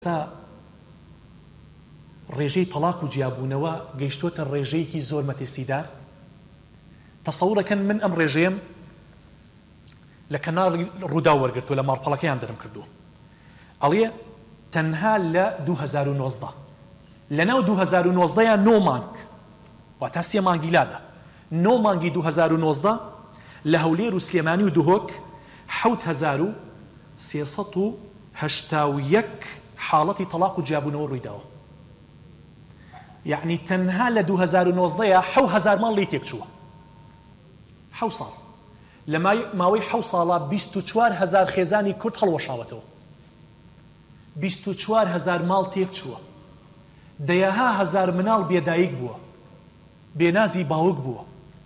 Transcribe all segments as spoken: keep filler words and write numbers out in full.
تا ڕێژەی تەلاق و جیابوونەوە گەیشتۆتە ڕێژەیەکی زۆر مەترسیدار. تەسەوڕەکەن من ئەم ڕێژەیەم لە کەناڵی ڕوودا وەرگرتووە لە ماڵپەڵەکەیان دەرم کردووە. ئەڵێ تەنها لە دوو هەزار و نۆزدە لەناو دوو هەزار و نۆزدەیان نۆ مانگ واتە سێ مانگی لادا نۆ مانگی دوو هەزار و نۆزدە لە هەولێر و سلێمانی و دوهۆک حەوت هەزار و سێسەد و هەشتا و یەک حاڵەتی تەلاق و جیابوونەوە ڕوویداوە. یعنی تەنها لە دوو هەزار و نۆزدەیە حەو هەزار ماڵ لێی تێک چووە. حەو ساڵ لە ماوەی حەو ساڵە بیست و چوار هەزار خێزانی کورد هەڵوەشاوەتەوە. بیست و چوار هەزار ماڵ تێک چووە. دەیەها هەزار مناڵ بێدایک بووە، بێنازی باوک بووە.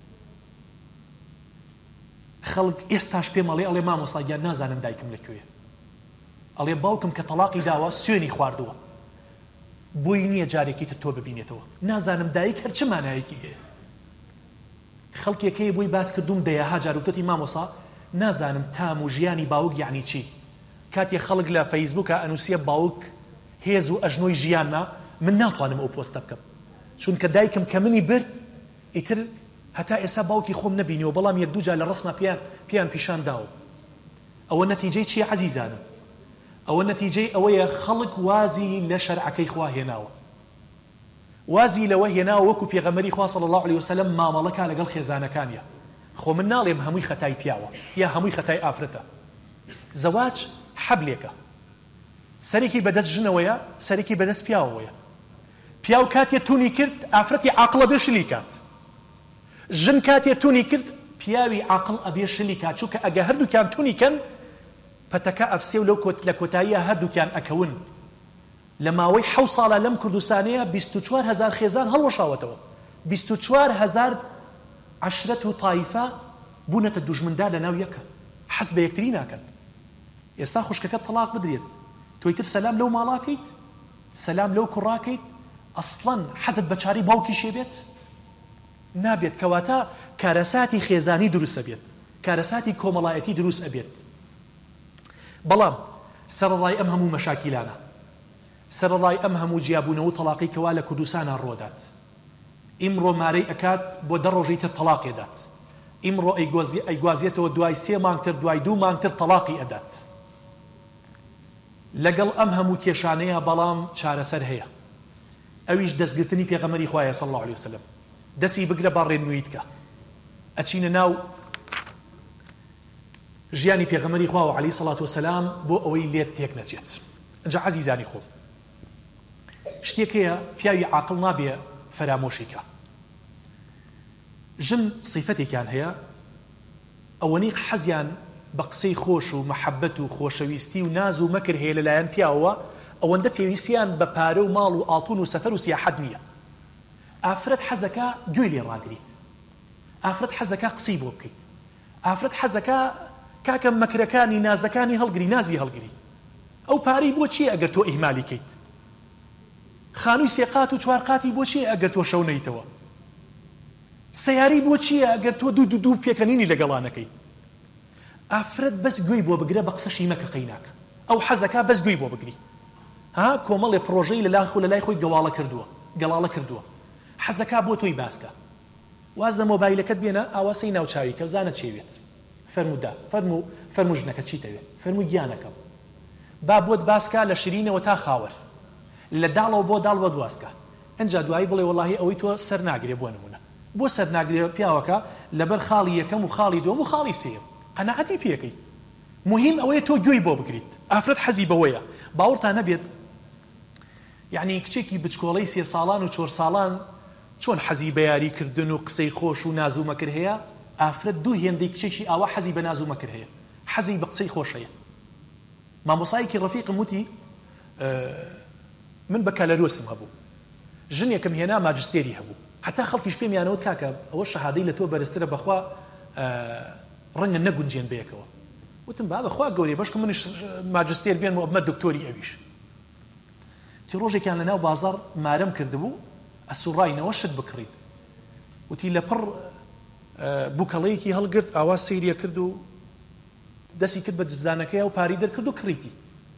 خەڵک ئێستاش پێم ئەڵێ ئەڵێ مامۆستاگیان نازانم دایکم لەکوێیە. ئەڵێ باوکم کە تەلاقی داوە سوێنی خواردووە، بۆی نییە جارێکی تر تۆ ببینێتەوە. نازانم دایک هەر چ مانایەکی هەیە. خەڵکێکەیە بۆی باس کردوم دەیەها جار وتەتی مامۆسا نازانم تام و ژیانی باوک یعنی چی. کاتێک خەڵک لە فەیسبووکە ئەنووسیە باوک هێز و ئەژنۆی ژیاننا، من ناتوانم ئەو پۆستە بکەم، چونکە دایکم کە منی برد ئیتر هەتا ئێستا باوکی خۆم نەبینیەوە، بەڵام یەک دوو جار لە ڕسمە پێیان پێیان پیشان داوە. ئەوە نەتیجەی چیە عەزیزانم؟ ئەوە نەتیجەی ئەوەیە خەڵک وازی لە شەرعەکەی خوا هێناوە، وازی لەوە هێناوە وەکو پێغەمبەری خوا صلی الله علیه وسلم مامەڵەکە لەگەڵ خێزانەکانیە. خۆ من ناڵێم هەمووی خەتای پیاوە یا هەمووی خەتای ئافرەتە. زەواج حەبلێکە، سەرێکی بەدەست ژنەوەیە، سەرێکی بەدەست پیاوەوەیە. پیاو کاتێ تونی کرد ئافرەتی عاقڵە بێ شلی کات، ژن کاتێ تونی کرد پیاوی عاقڵ ئەبێ شلی کات، چونکە ئەگە هەردووکیان تونی کەن پەتەکە ئەفسێ و لەو لە کۆتاییە هەردووکیان ئەکەون. لە ماوەی حەو ساڵە لەم کوردستانەیە بیست و چوار هەزار خێزان هەڵوەشاوەتەوە. بیست و چوار هەزار عەشرەت و تایفە بوونەتە دوژمندار لە ناو یەکە، حەز بە یەکتری ناکەن. ئێستا خوشکەکەت تەلاق بدرێت، تۆیتر سەلام لەو ماڵاکەیت، سەلام لەو کوڕاکەیت، ئەسڵەن حەزت بە چاری باوکی شێبێت نابێت. کەواتە کارەساتی خێزانی دروست ئەبێت، کارەساتی کۆمەڵایەتی دروست ئەبێت. بەڵام سەرەڕای ئەم هەموو مەشاکیلانە، سەرەڕای ئەم هەموو جیابوونەوە و تەلاقی کەوا لە کوردستانە ڕۆدات، ئیمڕۆ مارەی ئەکات بۆ دە ڕۆژەی تر تەلاقی ئەدات، ئیمڕۆ ئەیگوازیێتەوە دوای سێ مانگتر دوای دوو مانگتر تەلاقی ئەدات. لەگەڵ ئەم هەموو کێشانەیە بەڵام چارەسەر هەیە. ئەویش دەستگرتنی پێغەمبەری خوایە صلی الله علیه وسلم. دەستی بگرە با ڕێنموویت کە ئەچینە ناو ژیانی پێغەمبەری خوا و عەلەیهی سەڵات وسەلام بۆ ئەوەی لێت تێک نەچێت. ئەنجا عەزیزانی خۆم، شتێک هەیە پیاوی عاقڵ نابێ فەرامۆشی کە. ژن سیفەتێکیان هەیە، ئەوەنی حەزیان بە قسەی خۆش و مەحەبەت و خۆشەویستی و ناز و مەکر هەیە لەلایەن پیاوەوە، ئەوەندە پێویستیان بە پارە و ماڵ و ئاڵتون و سەفەر و سیاحەت نییە. ئافرەت حەزەکە گوێی لێ ڕاگریت، ئافرەت حەزەکە قسەی بۆ بکەیت، ئافرەت حەزەکە کاکە مەکرەکانی نازەکانی هەڵگری، نازی هەڵگری. ئەو پارەی بۆ چییە ئەگەر تۆ ئیهمالی کەیت؟ خانووی سێقات و چوارقاتی بۆ چییە ئەگەر تۆ شەو نەیتەوە؟ سەیاری بۆ چییە ئەگەر تۆ دوو دوو دوو پێکەنینی لەگەڵانەکەیت؟ ئافرەت بەس گوێی بۆ بگرە بە قسەشی مەکە قەیناکە. ئەو حەزەکە بەس گوێی بۆ بگری. ها کۆمەڵێ پرۆژەی لە لاخ و لە لای خۆی گەواڵە کردووە، گەڵاڵە کردووە. حەزەکە بۆ تۆی باسکە. واز لە مۆبایلەکەت بێنە ئاواسەی ناوچاوی کە بزانە چێوێت. فەرموودا فەرموو فەرموو ژنەکە چیتەوێ؟ فەرموو گیانەکەم. با بۆت باسکە لە شرینەوە تا خاوەر، لە داڵەوە بۆ داڵ بۆ دواسکە. ئەنجا دوایی بڵێ وەڵاهی ئەوەی تۆ سەر ناگرێ بۆ نمونە. بۆ سەر ناگرێ پیاوەکە لەبەر خاڵی یەکەم و خاڵی دووەم و خاڵی سێم. قەناعەتی پێکەی. مهم ئەوەیە تۆ گوێی بۆ بگریت. ئافرەت حەزی بەوەیە. باوەڕتان نەبێت یعنی کچێکی بچکۆڵەی سێ ساڵان و چۆر ساڵان چۆن حەزی بە یاریکردن و قسەی خۆش و ناز و مەکر هەیە، ئافرەت دوو هێندەی کچێکی ئاوا حەزی بە ناز و مەکر هەیە، حەزی بە قسەی خۆش هەیە. مامۆسایەکی ڕەفیقم وتی من بە کالەرۆسم هەبوو، ژنێکم هێنا ماجستێری هەبوو، هەتا خەڵکیش پێم یانەوت کاکە ئەوە شەهادەی لە تۆ بەرزترە، بەخوا ڕەنگە نەگونجێن بەیەکەوە. وتم با بەخوا گەورەی بەشکە منش ماجستێر بێن و ئەمە دکتۆری ئەویش. تی ڕۆژێکیان لەناو بازاڕ مارەم کردبوو، ئەسوڕاینەوە شت بکڕین. وتی لەپڕ بووکەڵەیەکی هەڵگرت، ئاوا سەیریە کرد و دەستی کرد بە جزدانەکەی و پاری دەرکرد و کڕیتی.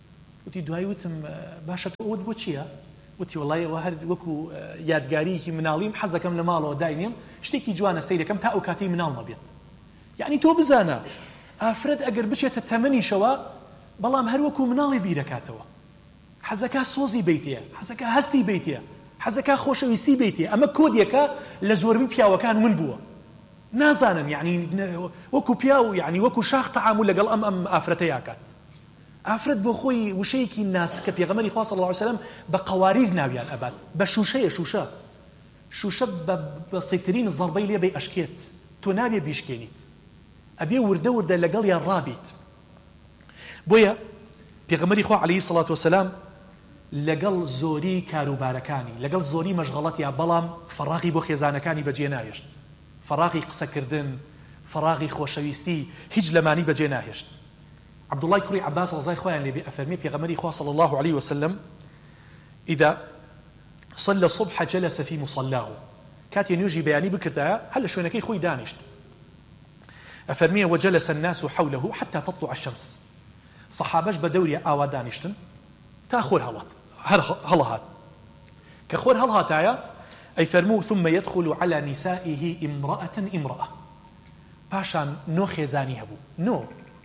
وتی دوای وتم باشە تۆ ئەوت بۆ چییە؟ وتی وڵای ئەوە هەر وەکو یادگاریکی مناڵیم حەزەکەم لە ماڵەوە داینێم شتێکی جوانە سەیرەکەم تا ئەو کاتی مناڵ مەبێت. یعنی تۆ بزانە ئافرەت ئەگەر بچێتە تەمەنیشەوە بەڵام هەر وەکو مناڵی بیرەکاتەوە، حەزەکە سۆزی بیتێ، حەزەکە هەستی بیتێ، حەزەکە خۆشەویستی بیتێ. ئەمە کۆدێکە لە زۆربەی پیاوەکان ون بووە، نازانن یعنی وەکو پیا و یعنی وەکو شاخ تەعامل لەگەڵ ئەم ئەم ئافرەتە یاکات. ئافرەت بۆ خۆی وشەیەکی ناس کە پێغەمبەری خوا صلی الله علیه وسلم بە قەواریر ناویان ئەبات، بە شوشەیە شوشە شوشە بە سەیترین زەڵبەی لێ بەی ئەشکێت، تۆ نابێ بیشکێنیت، ئەبێ وردە وردە لەگەڵ یان ڕابیت. بۆیە پێغەمبەری خوا عەلەیهی سەڵات وەسەلام لەگەڵ زۆری کاروبارەکانی لەگەڵ زۆری مەشغەڵەتیا بەڵام فەراغی بۆ خێزانەکانی بەجێ ناهێشت، فەراغی قسەکردن، فەراغی خۆشەویستی هیچ لەمانی بەجێ ناهێشت. عبدالله کوڕی عباس ڕزای خۆیان لێبێ ئەفەرمێ پێغەمبەری خوا صلی الله عليه وسلم إذا صلى الصبح جلس في مصلاه، كاتي نوجي بياني بكرتها هل شوينكي خوي دانشت أفرميه وجلس الناس حوله حتى تطلع الشمس، صحابش بدوري آوا دانشتن تأخور هلات هلهات كخور هلهات آية أي فرموه ثم يدخل على نسائه امرأة امرأة باشان نو خيزاني هبو نو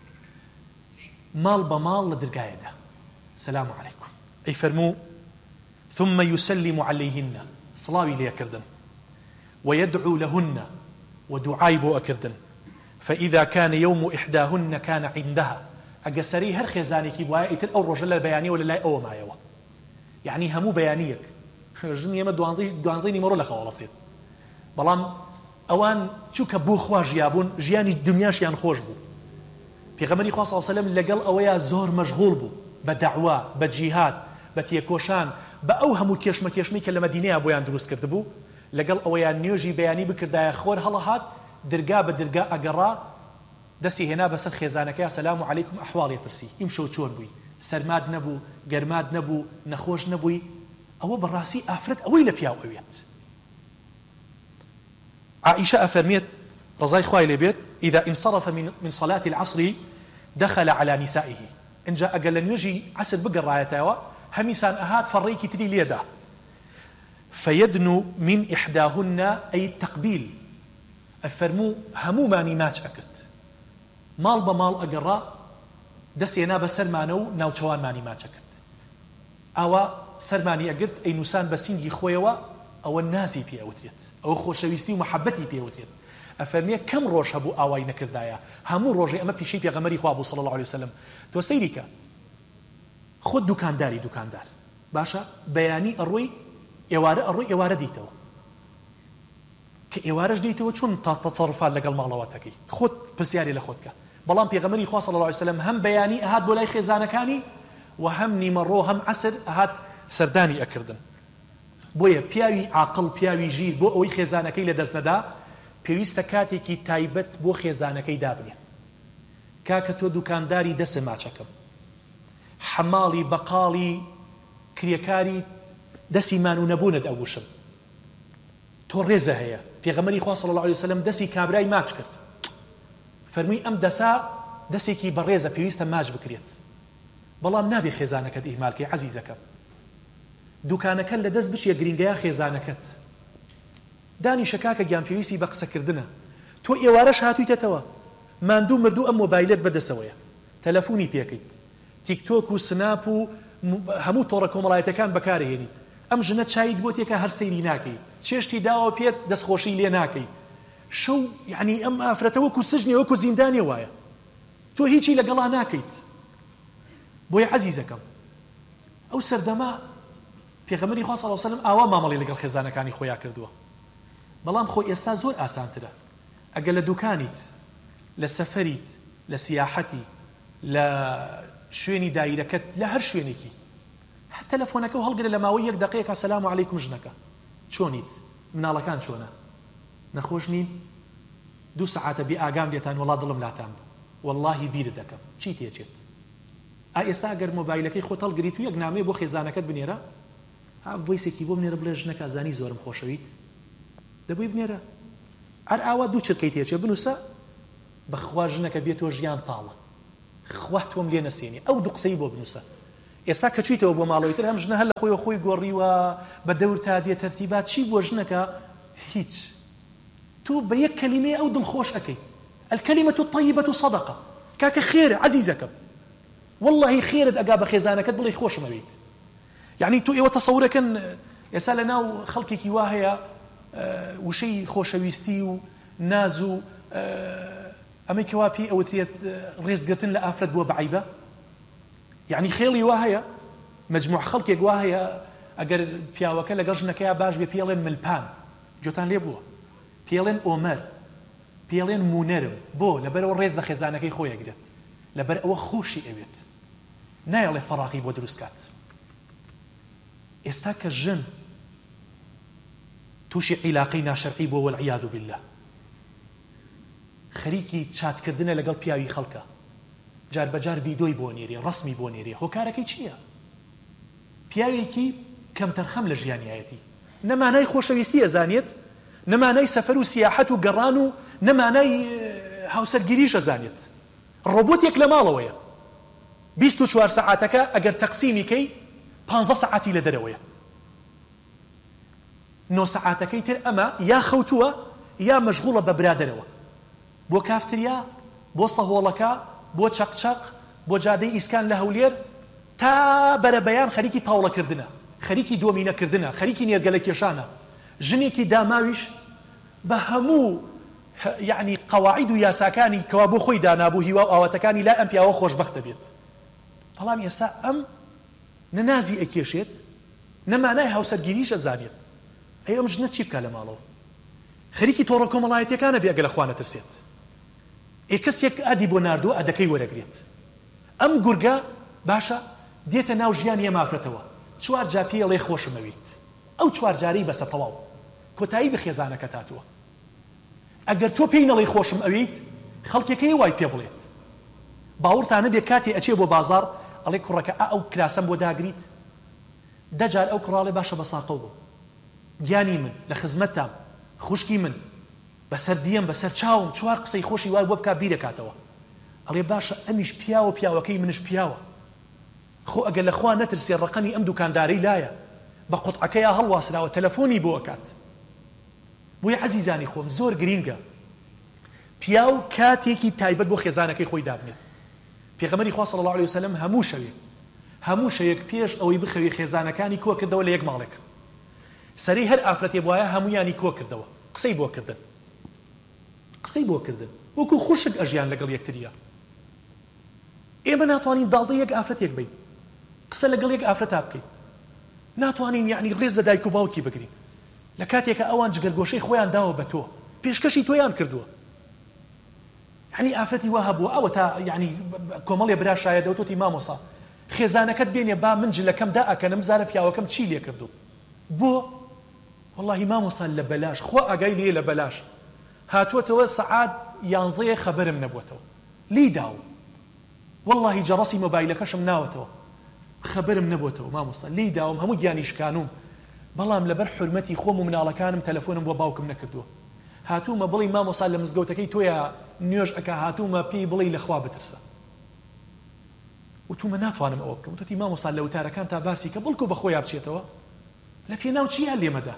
مال بمال لدرقايدة سلام عليكم أي فرموه ثم يسلم عليهن صلاوي لي أكردن ويدعو لهن ودعايبو أكردن فإذا كان يوم إحداهن كان عندها أقسري هر خيزانيكي بوايا إتر أو رجل البياني ولا لا أو ما يوا يعني همو بيانيك جن يما دوانزي دوانزيني مرو لخوالصيت بلام أوان چوك بو خوا جيابون جياني الدنياش يان خوش بو پێغەمبەری خوا صلی الله علیه و سلم لەگەڵ ئەوەیە زۆر مەشغوڵ بوو بە دعوا بە جیهاد بە تێکۆشان بە ئەو هەموو کێشمە کێشمەی کە لە مەدینەیە بۆیان دروست کرد بوو لەگەڵ ئەوەیە نوێژی بەیانی بکردایە خۆر هەڵەهات دەرگا بە دەرگا ئەگەڕا دەستی هێنا بەسەر خێزانەکەی سەلام عەلەیکم ئەحواڵی پرسی ئیمشەو چۆن بووی سەرماد نەبوو گەرماد نەبوو نەخۆش نەبووی ئەوە بەڕاستی ئافرەت ئەوەی لە پیاو ئەوێت. عائشة أفرميت رضاي خوای لێبێت إذا انصرف من من صلاة العصر دخل على نسائه إن جاء قال يجي عسر بقر رايتاوا هميسان أهات فريكي تري ليدا فيدنو من إحداهن أي التقبيل أفرمو همو ماني ماج أكت مال بمال أقرا دسينا بسرمانو ناوچوان ماني ماج أكت أو سرماني أقرت أي نسان بسينجي خويوا أو النازي بي أوتيت أو خوشويستي ومحبتي بي أوتيت أفرميه كم روش هبو آواي نكردايا همو روجي أما بيشي بيغمري خوابو صلى الله عليه وسلم تو سيريكا خود دوكانداري دوكاندار باشا بياني الروي إوارة الروي إوارة ديتو كإوارش ديتو چون تصرفات لقل مغلواتكي خود بسياري لخودك بلان بيغمري خواه صلى الله عليه وسلم هم بياني أهاد بولاي خيزانكاني وهم نيمرو هم عسر أهاد سرداني أكردن بويا بياوي عاقل بياوي جيل بو أوي خيزانكي لدزن دا پێویستە کاتێکی تایبەت بۆ خێزانەکەی دابنێت کاکە تۆ دوکانداری دەسە ماچەکەم حەماڵی بەقاڵی کرێکاری دەسی مان و نەبوونت ئەوشم تۆ ڕێزە هەیە پێغەمبەری خوا صلی الله علیه وسلم دەسی کابرای ماچ کرد فەرمووی ئەم دەسا دەسێکی بەڕێزە پێویستە ماچ بکرێت بەڵام نابێ خێزانەکەت ئیهمالکەی عەزیزەکەم دوکانەکە لە دەست بچێ گرنگەیە خێزانەکەت دانی شکاکە گیان پێویستی بە قسەکردنە تۆ ئێوارەش هاتوویتەوە ماندوو مردوو ئەم مۆبایلت بەدەسەوەیە تەلەفۆنی پێکەیت تیکتۆک و سناپ و هەموو تۆڕە کۆمەڵایەتەکان بەکارهێنیت ئەم ژنە چایت بۆ تێکە هەر سەیری ناکەی چێشتی داوە پێت دەستخۆشی لێ ناکەی شەو یعنی ئەم ئافرەتە وەکو سژنێ وەکو زیندانێ وایە تۆ هیچی لەگەڵا ناکەیت بۆیە عەزیزەکەم ئەو سەردەما پێغەمبەری خوا صلی الله علیه وسلم ئاوا مامەڵی لەگەڵ خێزانەکانی خۆیان کردووە بەڵام خۆ ئێستا زۆر ئاسانترە ئەگەر لە دوکانیت لە سەفەریت لە سیاحەتی لە شوێنی دایرەکەت لە هەر شوێنێکی هەر تەلەفۆنەکە و هەڵگرە لە ماوەی یەک دەقەیەکە سەلام عەلەیکم ژنەکە چۆنیت مناڵەکان چۆنە نەخۆش نین دوو سەعاتە بێ ئاگام لێتان وەڵا دڵم لاتان وەڵڵاهی بیرت دەکەم چی تێچێت ئا ئێستا ئەگەر مۆبایلەکەی خۆت هەڵگریت و یەک نامەیە بۆ خێزانەکەت بنێرە ها ڤۆیسێکی بۆ بنێرە بڵێ ژنەکە زانی زۆرم خۆشەویت دەبووی بنێرە هەر ئاوا دوو چرکەی تێچێ بنووسە بەخوا ژنەکە بێتەوە ژیان تاڵە خوا تۆم لێ نەسێنی ئەو دوو قسەی بۆ بنووسە ئێستا کە چیتەوە بۆ ماڵەوەی تر هەم ژنە هەر لە خۆی خۆی گۆڕیوە بە دەور تا دێ تەرتیبات چی بۆ ژنەکە هیچ تۆ بە یەک کەلیمەیە ئەو دڵخۆش ئەەکەیت الكلمة الطيبة صدقة كاك خير عزيزك والله خير أجا بخزانك بلي خوش مبيت يعني تو إيوه تصورك أن يسألنا وخلقك واهية أه وشي خوش ويستي ونازو أه أمي كوابي أو تريد ريز قرتن لأفرد بو بعيبة يعني خيلي واهية مجموع خلقك واهية أجر بياوك لقرجنك يا باش بيبيلين من البان جوتان ليبوه بيلين أومر پێڵێن مونەرم بۆ لەبەرەوە ڕێز لە خێزانەکەی خۆی ئەگرێت لەبەر ئەوە خۆشی ئەوێت نایەڵێ فەراقی بۆ دروست کات ئێستا کە ژن تووشی عیلاقەی ناشەرعی بۆ وەالعیاذ بالله خەریکی چاتکردنە لەگەڵ پیاوی خەڵکە جار بەجار ڤیدۆی بۆ نێرێ ڕەسمی بۆ نێرێ هۆکارەکەی چییە پیاوێکی کەم تەرخەم لە ژیانیایەتی نەمانای خۆشەویستی ئەزانێت نەمانای سەفەر و سیاحەت و گەڕان و نەمانای هاوسەرگیریش ئەزانێت ڕۆبۆتێک لە ماڵەوەیە بیست و چوار سەعاتەکە ئەگەر تەقسیمی کەی پانزە سەعاتی لە دەرەوەیە نۆ سەعاتەکەی تر ئەمە یا خەوتووە یا مەشغوڵە بە برادەرەوە بۆ کافتریا بۆ سەهۆڵەکە بۆ چەقچەق بۆ جادەی ئیسکان لە هەولێر تا بەرەبەیان خەریکی تاوڵەکردنە خەریکی دۆمینەکردنە خەریکی نێرگەلە کێشانە ژنێکی داماویش بە هەموو یعنی قەواعید و یاساکانی کەوا بۆ خۆی دانابوو هیوا و ئاواتەکانی لا ئەم پیاوە خۆشبەختە بێت بەڵام ئێستا ئەم نەنازی ئەکێشێت نەمانای هاوسەرگیریش ئەزانێت ئەی ئەم ژنە چی بکە لە ماڵەوە خەریکی تۆڕە کۆمەڵایەتیەکانە بێ ئەگە لە خوا نەترسێت ئێ کەسێک ئادی بۆ ناردووە ئەدەکەی وەرەگرێت ئەم گورگە باشە دێتە ناو ژیانی ئەمافرەتەوە چوار جا پێڵێ خۆشمەویت ئەو چوار جارەی بەسە تەواو کۆتایی بە خێزانەکە تاتووە ئەگەر تۆ پێی نەڵێی خۆشم ئەویت خەڵکێکەی وای پێ بڵێت باوەڕتانە بێ کاتێ ئەچێ بۆ بازار ئەڵێ کوڕەکە ئەو کراسەم بۆ داگریت دەجار ئەو کوڕاڵێ باشە بە ساقە بوو گیانی من لە خزمەتتام خوشکی من بەسەر دیەم بەسەر چاوم چوار قسەی خۆشی وای بۆ بکا بیرەکاتەوە ئەڵێ باشە ئەمیش پیاوە پیاوەکەی منش پیاوە خۆ ئەگەر لە خوا نەترسێ ڕقەمی ئەم دوکاندارەی لایە بە قوتعەکەیە هەڵواسراوە تەلەفۆنی بۆ ئەکات بۆیە عەزیزانی خۆم زۆر گرینگە پیاو کاتێکی تایبەت بۆ خێزانەکەی خۆی دابنێت پێغەمبەری خوا صلی الله علیه وسلم هەموو شەوێک هەموو شەوێک پێش ئەوەی بخەوێ خێزانەکانی کۆ کردەوە لە یەک ماڵێک سەرەی هەر ئافرەتێ بوایە هەموویانی کۆ کردەوە قسەی بۆ کردن قسەی بۆ کردن وەکو خوشک ئەژیان لەگەڵ یەکتریە ئێمە ناتوانین داڵدە یەک ئافرەتێک بین قسە لەگەڵ یەک ئافرەتا بکەین ناتوانین یعنی ڕێز لە دایک و باوکی بگرین لە کاتێکە ئەوان جگەرگۆشەی خۆیان داوە بە تۆ پێشکەشی تۆیان کردووە یعنی ئافرەتی وا هەبووە ئەوە تا یعنی کۆمەڵێ برا شایە دەوتۆتی مامۆسا خێزانەکەت بێنێ با من جلەکەم دا ئەکەنم زارە پیاوەکەم چی لێ کردو بۆ واللهی مامۆسا لە بەلاش خۆ ئاگای لێ لە بەلاش هاتووەتەوە سەعات یانزەیە خەبەرم نەبووەتەوە لی داو واللهی جەڕەسی مۆبایلەکەشم ناوەتەوە خەبەرم نەبووەتەوە مامۆسا لی داوم هەموو گیانی شکانوم بەڵام لەبەر حرمەتی خۆم و مناڵەکانم تەلەفۆنم بۆ باوکم نەکردووە هاتوومە بڵی مامۆسا لە مزگەوتەکەی تۆیە نوێژ ئەکا هاتوومە پێی بڵی لەخوا بترسە وتومە ناتوانم ئەوە بکەم وتوتی مامۆسا لە وتارەکان تا باسی کە بڵکو بە خۆیان بچێتەوە لە پێناو چیان لێمەدا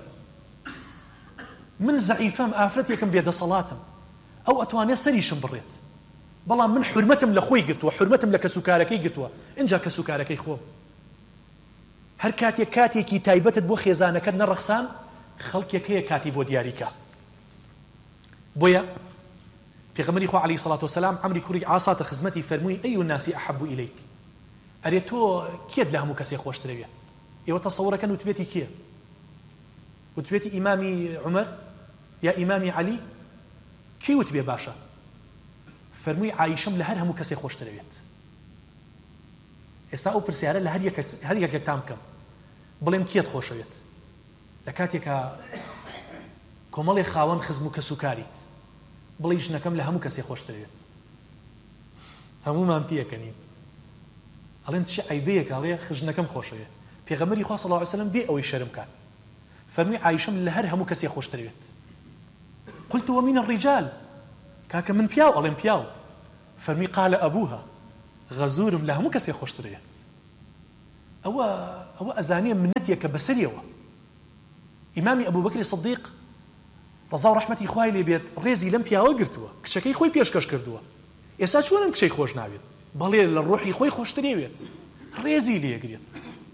من زەعیفەم ئافرەتێکم بێدەسەڵاتم ئەو ئەتوانێت سەریشم بڕێت بەڵام من حرمەتم لە خۆی گرتووە حرمەتم لە کەسوکارەکەی گرتووە اینجا کەسوکارەکەی خۆم هەر کاتێک کاتێکی تایبەتت بۆ خێزانەکەت نەڕەخسان خەڵکێک هەیە کاتی بۆ دیاریکە بۆیە پێغەمبەری خوا عەلەیهی سەڵات وسەلام عەمری کوڕی عاساتە خزمەتی فەرمووی ئەی الناسی ئەحەبو ئیلەیک ئەرێ تۆ کێت لە هەموو کەسێک خۆشترەوێ ئێوە تەسەوڕەکەن وتبێتی کێ وتبێتی ئیمامی عومەر یا ئیمامی عەلی کی وتبێ باشە فەرمووی عایشەم لە هەر هەموو کەسێک خۆشترەوێت ئێستا ئەو پرسیارە لە هەر یەکێکتان بکەم بڵێم کێت خۆشەوێت لە کاتێکە کۆمەڵێ خاوەن خزم و کەسوکاریت بڵی ژنەکەم لە هەموو کەسێک خۆشترەوێت هەموومان پێکەنین ئەڵێن چی عیبەیەک ئەڵێ ژنەکەم خۆشەوێت پێغەمبەری خوا صلی الله علیه وسلم بێ ئەوەی شەرم کات فەرمووی عایشەم لە هەر هەموو کەسێک خۆشترەوێت قلت ومن الرجال کاکە من پیاو ئەڵێم پیاو فەرمووی قال ئەبوها غەزورم لە هەموو کەسێک خۆشترەوێت ئەوە ئەوە ئەزانیە منەتێکە بەسەریەوە. ئیمامی ئەبوو بەکری سەدیق ڕەزا و ڕەحمەتی خوای لێ بێت ڕێزی لەم پیاوە گرتووە، کچەکەی خۆی پێشکەش کردووە. ئێستا چۆنم کچەی خۆش ناوێت؟ بەڵێ لە ڕۆحی خۆی خۆشترێوێت، ڕێزی لێگرێت.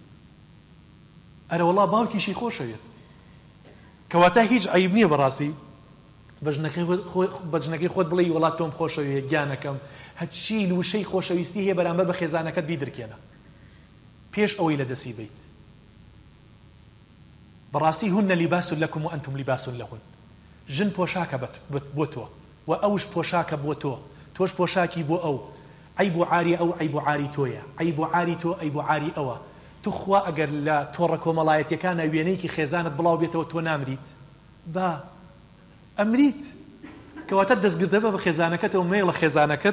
ئەرە وەڵا باوکیشی خۆشەوێت، کەواتە هیچ عیب نییە بەڕاستی بەجنەکەی خۆت بڵێ وڵات تۆم خۆشەوێت گیانەکەم هەچی لوشەی خۆشەویستی هەیە بەرامبەر بە خێزانەکەت بیدرکێنە پێش ئەوەی لە دەسی بیت. بەڕاستی هونە لیباس لەکم و ئەنتم لیباس لەهون. ژن پۆشاکە بۆ تۆ و ئەوش پۆشاکە بۆ تۆ، تۆش پۆشاکی بۆ ئەو. عیب و عاری ئەو عیب و عاری تۆیە، عیب و عاری تۆ عیب و عاری ئەوە. تو خوا ئەگەر لە تۆڕە کۆمەڵایەتیەکانە وێنەیەکی خێزانت بڵاو بێتەوە تۆ نامریت با ئەمریت. کەواتە دەستگردە بە خێزانەکەتەوە مێڵە خێزانەکەت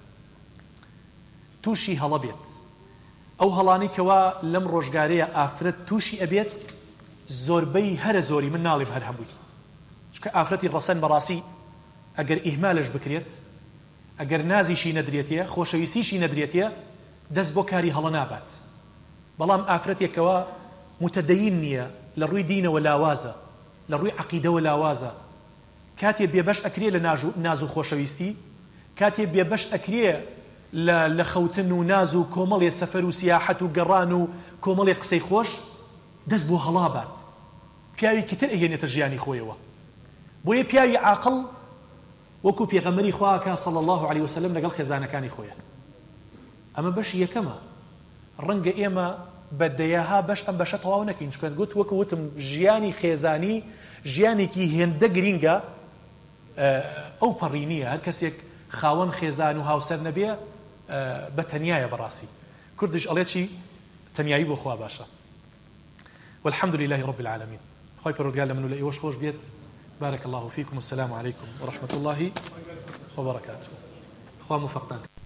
تووشی هەڵە بێت. ئەو هەڵانی کەوا لەم ڕۆژگارەیە ئافرەت تووشی ئەبێت زۆربەی هەرە زۆری من ناڵێم هەر هەمووی، چکە ئافرەتی ڕەسەن بەڕاستی ئەگەر ئیهمالش بکرێت، ئەگەر نازیشی نەدرێتیە، خۆشەویستیشی نەدرێتیە، دەست بۆ کاری هەڵە نابات. بەڵام ئافرەتێکەوە متدەین نییە، لە ڕووی دینەوە لاوازە، لە ڕووی عەقیدەوە لاوازە، کاتێ بێبەش ئەکرێ لە ناز و خۆشەویستی، کاتێ بێبەش ئەکرێ لە خەوتن و ناز و کۆمەڵێ سەفەر و سیاحەت و گەڕان و کۆمەڵێ قسەی خۆش، دەست بۆ هەڵا بات، پیاوێکی تر ئەهێنێتە ژیانی خۆیەوە. بۆیە پیاوی عاقڵ وەکو پێغەمبەری خواکە صلی الله علیه وسلم لەگەڵ خێزانەکانی خۆیە. ئەمە بەشی یەکەمە. ڕەنگە ئێمە بەدەیەها بەش ئەم بەشە تەواو نەکەین، چکە گوت وەکو وتم ژیانی خێزانی ژیانێکی هێندە گرینگە، ئەو پەڕی نییە. هەر کەسێک خاوەن خێزان و هاوسەر نەبێ بە تەنیایە. بەڕاستی کوردش ئەڵێ چی؟ تەنیایی بۆ خوا باشە. والحمد لله رب العالمين. خوای پەروەردگار لە من و لە ئێوەش خۆش بێت. بارك الله فيكم والسلام عليكم ورحمة الله وبركاته. خوا موفقتان.